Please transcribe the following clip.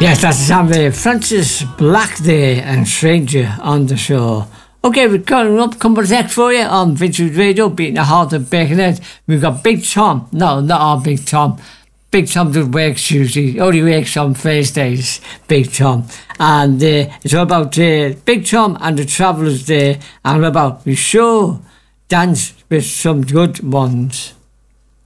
Yes, that's Francis Black there and Stranger on the show. Okay, we're coming up, couple of texts for you on Vintage Radio, beating the heart of Birkenhead. We've got Big Tom. No, not our Big Tom. Big Tom doesn't work Tuesday, only works on Thursdays, Big Tom. And it's all about Big Tom and the Travellers there, and about we sure dance with some good ones.